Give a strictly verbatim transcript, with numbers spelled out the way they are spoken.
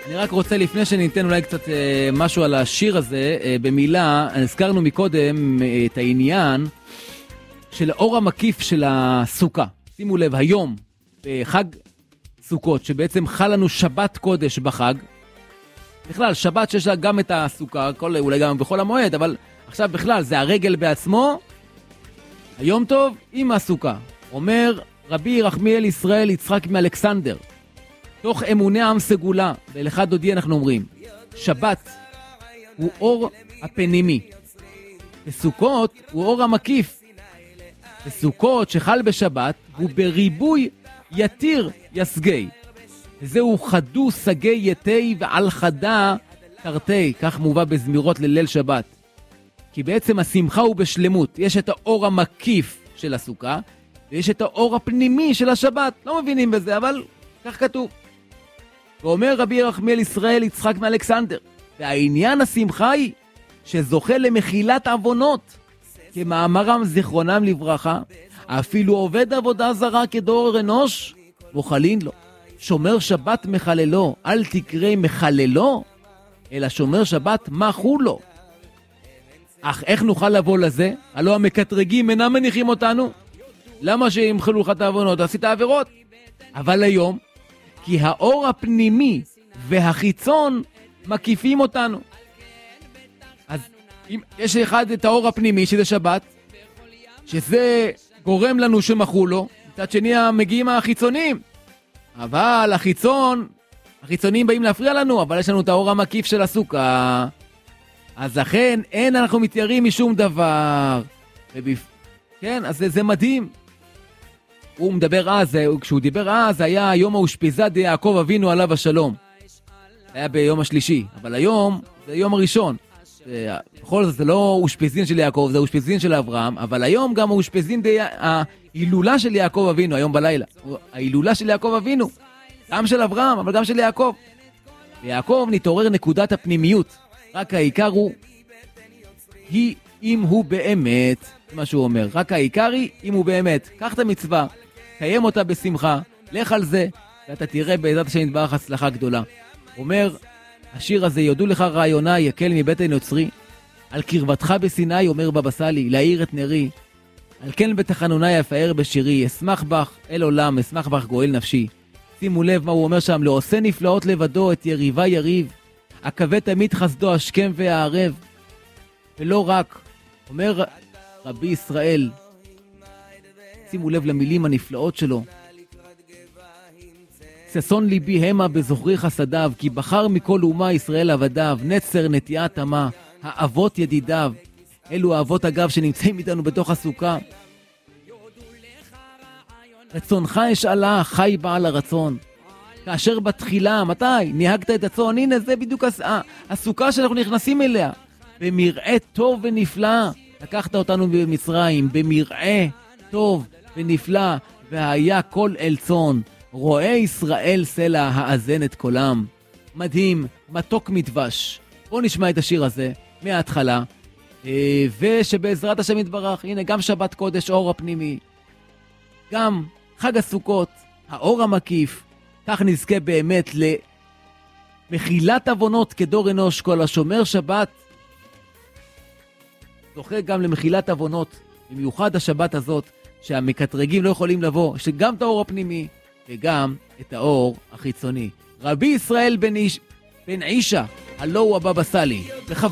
אני רק רוצה לפני שניתן אולי קצת אה, משהו על השיר הזה, אה, במילה, הזכרנו מקודם אה, את העניין של האור המקיף של הסוכה. שימו לב, היום, בחג סוכות, שבעצם חל לנו שבת קודש בחג, בכלל, שבת שיש לה גם את הסוכה, כל, אולי גם בכל המועד, אבל עכשיו בכלל, זה הרגל בעצמו, היום טוב עם הסוכה. אומר רבי רחמיאל ישראל יצחק מאלכסנדר, תוך אמוני עם סגולה, ולך דודי אנחנו אומרים, שבת הוא אור הפנימי, וסוכות הוא אור המקיף. וסוכות שחל בשבת הוא בריבוי יתיר יסגי. וזהו חדו סגי יתי ועל חדה תרתי, כך מובא בזמירות לליל שבת. כי בעצם השמחה הוא בשלמות. יש את האור המקיף של הסוכה, ויש את האור הפנימי של השבת. לא מבינים בזה, אבל כך כתוב. ואומר רבי רחמיאל ישראל יצחק מאלכסנדר, והעניין השמחה היא שזוכה למחילת עוונות, כמאמרם זיכרונם לברכה, אפילו עובד עבודה זרה כדור אנוש, מוחלין לו. שומר שבת מחללו, אל תקרא מחללו, אלא שומר שבת מחו לו. אך איך נוכל לבוא לזה? הלא המקטרגים אינם מניחים אותנו. למה שימחלו לך את העוונות? עשית עבירות. אבל היום, כי האור הפנימי והחיצון מקיפים אותנו. אז אם יש אחד את האור הפנימי, שזה שבת, שזה גורם לנו שמחו לו, מצד שני מגיעים החיצונים. אבל החיצון, החיצונים באים להפריע לנו, אבל יש לנו את האור המקיף של הסוכה. אז לכן אין אנחנו מתיירים משום דבר. ובפ... כן, אז זה, זה מדהים. הוא מדבר אז, כשהוא דיבר אז, היה יום האושפיזה די יעקב אבינו עליו השלום. היה ביום השלישי, אבל היום זה יום הראשון. בכל זאת זה לא אושפיזין של יעקב, זה אושפיזין של אברהם, אבל היום גם האושפיזין די... ההילולה של יעקב אבינו, היום בלילה. ההילולה של יעקב אבינו. גם של אברהם, אבל גם של יעקב. ויעקב נתעורר נקודת הפנימיות. רק העיקר הוא, היא אם הוא באמת, מה שהוא אומר. רק העיקר היא אם הוא באמת. קח את המצווה, קיים אותה בשמחה, לך על זה, ואתה תראה בעזרת השם יתברך הצלחה גדולה. אומר, השיר הזה, יודו לך רעיוני, יקל מבטן יוצרי, על קרבתך בסיני, אומר בבא סאלי, להאיר את נרי, על כן בתחנוני אפאר בשירי, אשמח בך אל עולם, אשמח בך גואל נפשי. שימו לב מה הוא אומר שם, לא עושה נפלאות לבדו, את יריבה יריב, עקבה תמיד חסדו השכם והערב. ולא רק, אומר רבי ישראל, שימו לב למילים הנפלאות שלו, ששון ליבי המה בזוכרי חסדיו, כי בחר מכל אומה ישראל עבדיו, נצר נטיית אמה, האבות ידידיו. אלו האבות אגב שנמצאים איתנו בתוך הסוכה. רצונך אשאלה, חי בעל הרצון. כאשר בתחילה, מתי? נהגת את הצאן, הנה זה בדיוק הסוכה שאנחנו נכנסים אליה. במראה טוב ונפלא, לקחת אותנו במצרים, במראה טוב ונפלא, והיה כל אל צאן. רואה ישראל סלע האזן את קולם. מדהים, מתוק מדבש. בואו נשמע את השיר הזה מההתחלה, ושבעזרת השם יתברך, הנה גם שבת קודש, אור הפנימי, גם חג הסוכות, האור המקיף, כך נזכה באמת למחילת עוונות כדור אנוש. כל השומר שבת זוכה גם למחילת עוונות, במיוחד השבת הזאת, שהמקטרגים לא יכולים לבוא, שגם את האור הפנימי, וגם את האור החיצוני. רבי ישראל בן, איש, בן אישה, הלא הוא הבבא סאלי.